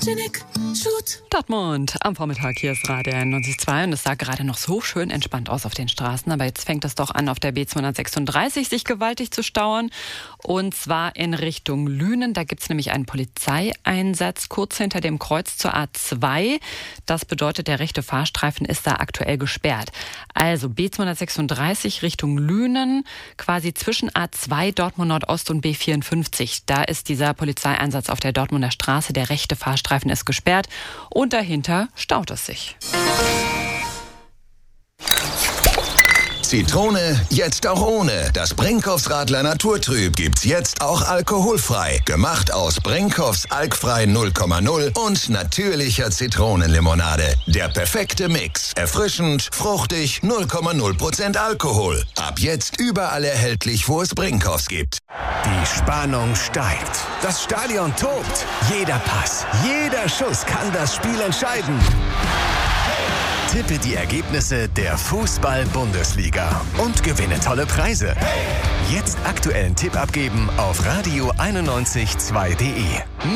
Genick, Shoot. Dortmund am Vormittag, hier ist Radio 91.2 und es sah gerade noch so schön entspannt aus auf den Straßen, aber jetzt fängt es doch an, auf der B236 sich gewaltig zu stauen und zwar in Richtung Lünen. Da gibt es nämlich einen Polizeieinsatz kurz hinter dem Kreuz zur A2. Das bedeutet, der rechte Fahrstreifen ist da aktuell gesperrt. Also B236 Richtung Lünen, quasi zwischen A2 Dortmund Nordost und B54. Da ist dieser Polizeieinsatz auf der Dortmunder Straße. Der rechte Fahrstreifen ist gesperrt und dahinter staut es sich. Zitrone, jetzt auch ohne. Das Brinkhoffs Radler Naturtrüb gibt's jetzt auch alkoholfrei. Gemacht aus Brinkhoffs alkfrei 0,0 und natürlicher Zitronenlimonade. Der perfekte Mix. Erfrischend, fruchtig, 0,0% Alkohol. Ab jetzt überall erhältlich, wo es Brinkhoffs gibt. Die Spannung steigt. Das Stadion tobt. Jeder Pass, jeder Schuss kann das Spiel entscheiden. Tippe die Ergebnisse der Fußball-Bundesliga und gewinne tolle Preise. Jetzt aktuellen Tipp abgeben auf radio912.de.